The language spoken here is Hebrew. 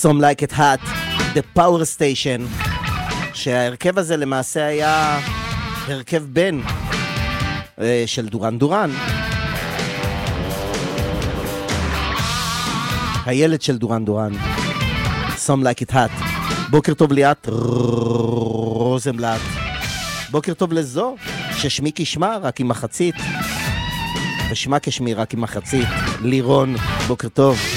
Some Like It Hot, The Power Station, שההרכב הזה למעשה היה הרכב בן של דורן דורן, הילד של דורן דורן. Some Like It Hot. בוקר טוב ליאת רוזנבלט, בוקר טוב לזו ששמי כשמה רק עם מחצית ושמה כשמי רק עם מחצית, לירון, בוקר טוב.